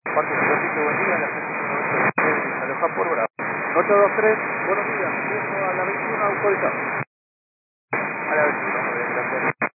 Parque Repito, buen día, la gente 193 aloja por Bravo. 823, buenos días, llego a la 21 autorizado. A la 21, gracias.